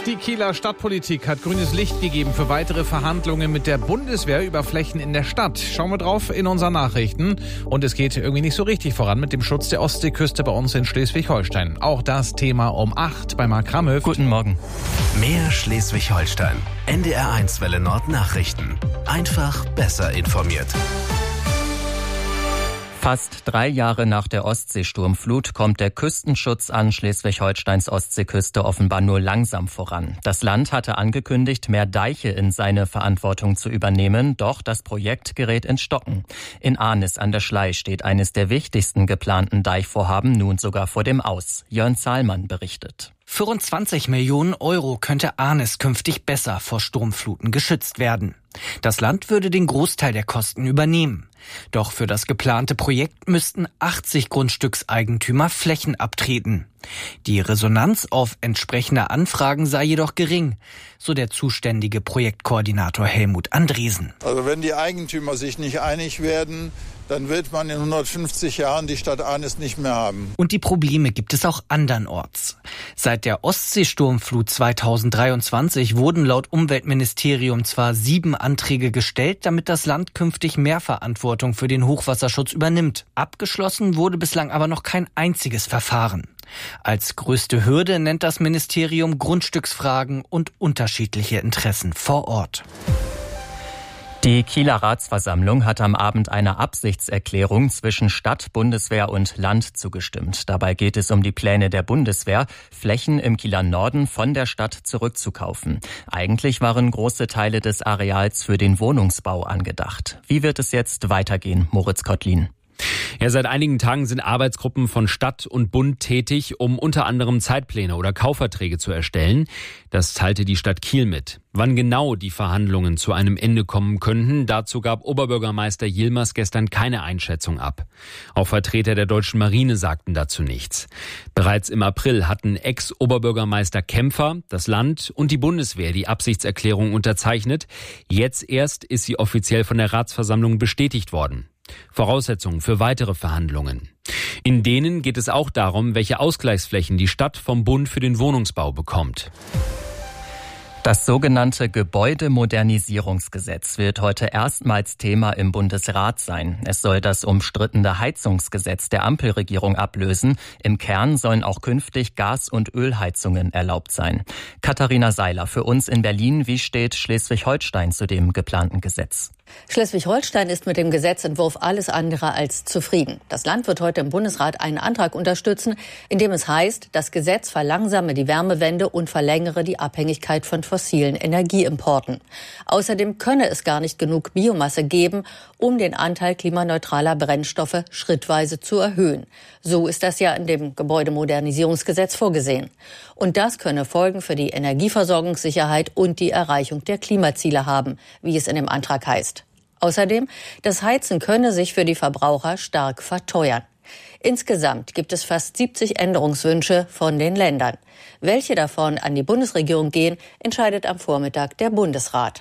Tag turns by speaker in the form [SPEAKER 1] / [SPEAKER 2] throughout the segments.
[SPEAKER 1] Die Kieler Stadtpolitik hat grünes Licht gegeben für weitere Verhandlungen mit der Bundeswehr über Flächen in der Stadt. Schauen wir drauf in unseren Nachrichten. Und es geht irgendwie nicht so richtig voran mit dem Schutz der Ostseeküste bei uns in Schleswig-Holstein. Auch das Thema um 8 bei Marc Kramhöft.
[SPEAKER 2] Guten Morgen.
[SPEAKER 3] Mehr Schleswig-Holstein. NDR1 Welle Nord Nachrichten. Einfach besser informiert.
[SPEAKER 2] Fast 3 Jahre nach der Ostseesturmflut kommt der Küstenschutz an Schleswig-Holsteins Ostseeküste offenbar nur langsam voran. Das Land hatte angekündigt, mehr Deiche in seine Verantwortung zu übernehmen, doch das Projekt gerät ins Stocken. In Arnis an der Schlei steht eines der wichtigsten geplanten Deichvorhaben nun sogar vor dem Aus. Jörn Zahlmann berichtet.
[SPEAKER 4] Für rund 20 Millionen Euro könnte Arnis künftig besser vor Sturmfluten geschützt werden. Das Land würde den Großteil der Kosten übernehmen. Doch für das geplante Projekt müssten 80 Grundstückseigentümer Flächen abtreten. Die Resonanz auf entsprechende Anfragen sei jedoch gering, so der zuständige Projektkoordinator Helmut Andresen.
[SPEAKER 5] Also wenn die Eigentümer sich nicht einig werden, dann wird man in 150 Jahren die Stadt Arnis nicht mehr haben.
[SPEAKER 4] Und die Probleme gibt es auch andernorts. Seit der Ostseesturmflut 2023 wurden laut Umweltministerium zwar 7 Anträge gestellt, damit das Land künftig mehr Verantwortung für den Hochwasserschutz übernimmt. Abgeschlossen wurde bislang aber noch kein einziges Verfahren. Als größte Hürde nennt das Ministerium Grundstücksfragen und unterschiedliche Interessen vor Ort.
[SPEAKER 2] Die Kieler Ratsversammlung hat am Abend einer Absichtserklärung zwischen Stadt, Bundeswehr und Land zugestimmt. Dabei geht es um die Pläne der Bundeswehr, Flächen im Kieler Norden von der Stadt zurückzukaufen. Eigentlich waren große Teile des Areals für den Wohnungsbau angedacht. Wie wird es jetzt weitergehen, Moritz Kottlin?
[SPEAKER 6] Ja, seit einigen Tagen sind Arbeitsgruppen von Stadt und Bund tätig, um unter anderem Zeitpläne oder Kaufverträge zu erstellen. Das teilte die Stadt Kiel mit. Wann genau die Verhandlungen zu einem Ende kommen könnten, dazu gab Oberbürgermeister Yilmaz gestern keine Einschätzung ab. Auch Vertreter der deutschen Marine sagten dazu nichts. Bereits im April hatten Ex-Oberbürgermeister Kämpfer, das Land und die Bundeswehr die Absichtserklärung unterzeichnet. Jetzt erst ist sie offiziell von der Ratsversammlung bestätigt worden. Voraussetzungen für weitere Verhandlungen. In denen geht es auch darum, welche Ausgleichsflächen die Stadt vom Bund für den Wohnungsbau bekommt.
[SPEAKER 2] Das sogenannte Gebäudemodernisierungsgesetz wird heute erstmals Thema im Bundesrat sein. Es soll das umstrittene Heizungsgesetz der Ampelregierung ablösen. Im Kern sollen auch künftig Gas- und Ölheizungen erlaubt sein. Katharina Seiler für uns in Berlin. Wie steht Schleswig-Holstein zu dem geplanten Gesetz?
[SPEAKER 7] Schleswig-Holstein ist mit dem Gesetzentwurf alles andere als zufrieden. Das Land wird heute im Bundesrat einen Antrag unterstützen, in dem es heißt, das Gesetz verlangsame die Wärmewende und verlängere die Abhängigkeit von fossilen Energieimporten. Außerdem könne es gar nicht genug Biomasse geben, um den Anteil klimaneutraler Brennstoffe schrittweise zu erhöhen. So ist das ja in dem Gebäudemodernisierungsgesetz vorgesehen. Und das könne Folgen für die Energieversorgungssicherheit und die Erreichung der Klimaziele haben, wie es in dem Antrag heißt. Außerdem, das Heizen könne sich für die Verbraucher stark verteuern. Insgesamt gibt es fast 70 Änderungswünsche von den Ländern. Welche davon an die Bundesregierung gehen, entscheidet am Vormittag der Bundesrat.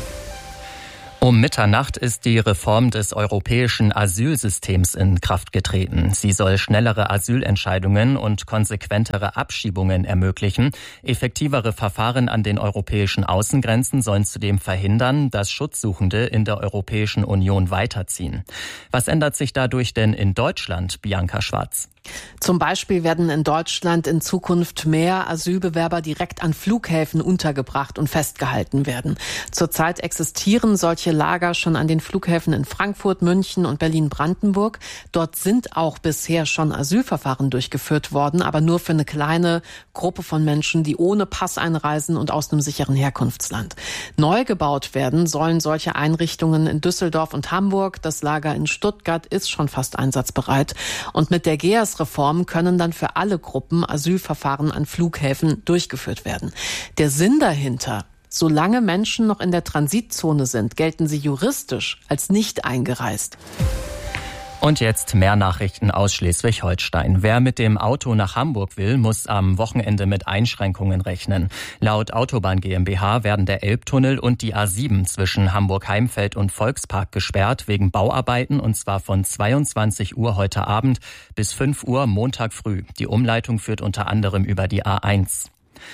[SPEAKER 2] Um Mitternacht ist die Reform des europäischen Asylsystems in Kraft getreten. Sie soll schnellere Asylentscheidungen und konsequentere Abschiebungen ermöglichen. Effektivere Verfahren an den europäischen Außengrenzen sollen zudem verhindern, dass Schutzsuchende in der Europäischen Union weiterziehen. Was ändert sich dadurch denn in Deutschland, Bianca Schwarz?
[SPEAKER 8] Zum Beispiel werden in Deutschland in Zukunft mehr Asylbewerber direkt an Flughäfen untergebracht und festgehalten werden. Zurzeit existieren solche Lager schon an den Flughäfen in Frankfurt, München und Berlin-Brandenburg. Dort sind auch bisher schon Asylverfahren durchgeführt worden, aber nur für eine kleine Gruppe von Menschen, die ohne Pass einreisen und aus einem sicheren Herkunftsland. Neu gebaut werden sollen solche Einrichtungen in Düsseldorf und Hamburg. Das Lager in Stuttgart ist schon fast einsatzbereit. Und mit der GEAS-Reform können dann für alle Gruppen Asylverfahren an Flughäfen durchgeführt werden. Der Sinn dahinter: Solange Menschen noch in der Transitzone sind, gelten sie juristisch als nicht eingereist.
[SPEAKER 2] Und jetzt mehr Nachrichten aus Schleswig-Holstein. Wer mit dem Auto nach Hamburg will, muss am Wochenende mit Einschränkungen rechnen. Laut Autobahn GmbH werden der Elbtunnel und die A7 zwischen Hamburg-Heimfeld und Volkspark gesperrt wegen Bauarbeiten, und zwar von 22 Uhr heute Abend bis 5 Uhr Montag früh. Die Umleitung führt unter anderem über die A1.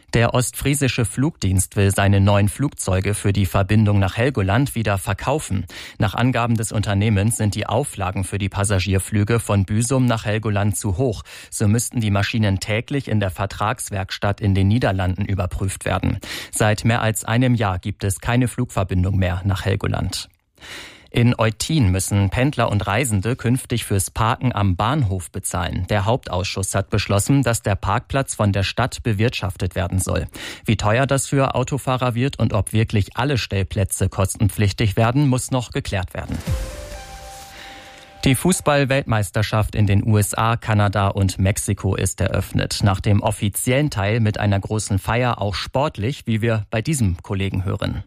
[SPEAKER 2] Der ostfriesische Flugdienst will seine neuen Flugzeuge für die Verbindung nach Helgoland wieder verkaufen. Nach Angaben des Unternehmens sind die Auflagen für die Passagierflüge von Büsum nach Helgoland zu hoch. So müssten die Maschinen täglich in der Vertragswerkstatt in den Niederlanden überprüft werden. Seit mehr als einem Jahr gibt es keine Flugverbindung mehr nach Helgoland. In Eutin müssen Pendler und Reisende künftig fürs Parken am Bahnhof bezahlen. Der Hauptausschuss hat beschlossen, dass der Parkplatz von der Stadt bewirtschaftet werden soll. Wie teuer das für Autofahrer wird und ob wirklich alle Stellplätze kostenpflichtig werden, muss noch geklärt werden. Die Fußball-Weltmeisterschaft in den USA, Kanada und Mexiko ist eröffnet. Nach dem offiziellen Teil mit einer großen Feier auch sportlich, wie wir bei diesem Kollegen hören.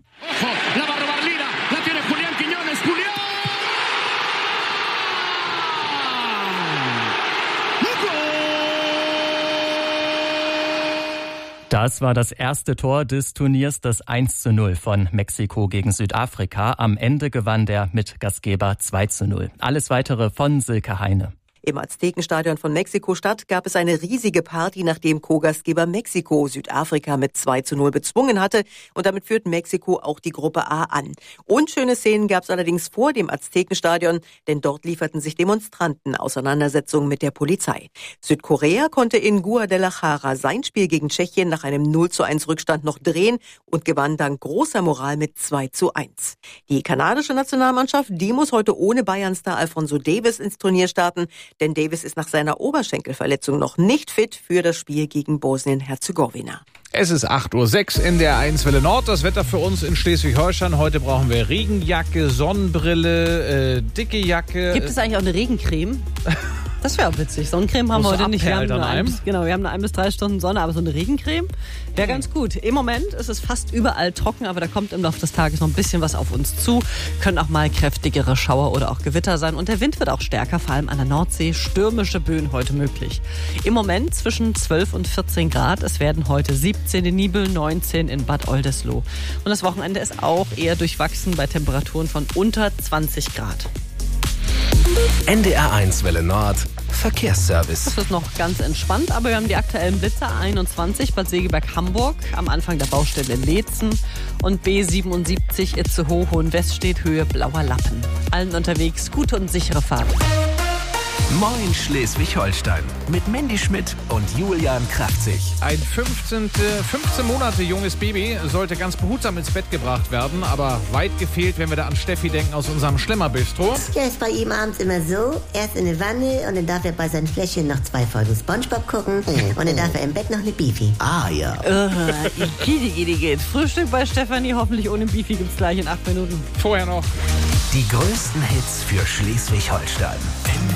[SPEAKER 2] Das war das erste Tor des Turniers, das 1:0 von Mexiko gegen Südafrika. Am Ende gewann der Mitgastgeber 2:0. Alles Weitere von Silke Heine.
[SPEAKER 9] Im Aztekenstadion von Mexiko-Stadt gab es eine riesige Party, nachdem Co-Gastgeber Mexiko Südafrika mit 2:0 bezwungen hatte. Und damit führt Mexiko auch die Gruppe A an. Unschöne Szenen gab es allerdings vor dem Aztekenstadion, denn dort lieferten sich Demonstranten Auseinandersetzungen mit der Polizei. Südkorea konnte in Guadalajara sein Spiel gegen Tschechien nach einem 0:1 Rückstand noch drehen und gewann dank großer Moral mit 2:1. Die kanadische Nationalmannschaft, die muss heute ohne Bayern-Star Alphonso Davies ins Turnier starten, denn Davies ist nach seiner Oberschenkelverletzung noch nicht fit für das Spiel gegen Bosnien-Herzegowina.
[SPEAKER 1] Es ist 8:06 Uhr in der 1 Welle Nord. Das Wetter für uns in Schleswig-Holstein. Heute brauchen wir Regenjacke, Sonnenbrille, dicke Jacke.
[SPEAKER 10] Gibt es eigentlich auch eine Regencreme? Das wäre auch witzig. Sonnencreme haben wir heute nicht. Wir haben nur 1 bis 3 Stunden Sonne, aber so eine Regencreme wäre ganz gut. Im Moment ist es fast überall trocken, aber da kommt im Laufe des Tages noch ein bisschen was auf uns zu. Können auch mal kräftigere Schauer oder auch Gewitter sein. Und der Wind wird auch stärker, vor allem an der Nordsee. Stürmische Böen heute möglich. Im Moment zwischen 12 und 14 Grad. Es werden heute 17 in Nibel, 19 in Bad Oldesloe. Und das Wochenende ist auch eher durchwachsen bei Temperaturen von unter 20 Grad.
[SPEAKER 3] NDR1 Welle Nord, Verkehrsservice.
[SPEAKER 10] Das ist noch ganz entspannt, aber wir haben die aktuellen Blitzer A21 Bad Segeberg-Hamburg am Anfang der Baustelle Leetzen und B77 Itzehoe-Hohenweststedt Höhe Blauer Lappen. Allen unterwegs gute und sichere Fahrt.
[SPEAKER 3] Moin Schleswig-Holstein mit Mandy Schmidt und Julian Kraftzig.
[SPEAKER 1] Ein 15 Monate junges Baby sollte ganz behutsam ins Bett gebracht werden, aber weit gefehlt, wenn wir da an Steffi denken aus unserem Schlemmerbistro.
[SPEAKER 11] Ja, ist bei ihm abends immer so, erst in die Wanne und dann darf er bei seinem Fläschchen noch 2 Folgen Spongebob gucken und dann darf er im Bett noch eine Beefy.
[SPEAKER 3] Ah ja.
[SPEAKER 10] Geht. Frühstück bei Stefanie, hoffentlich ohne Beefy gibt's gleich in 8 Minuten.
[SPEAKER 1] Vorher noch
[SPEAKER 3] die größten Hits für Schleswig-Holstein.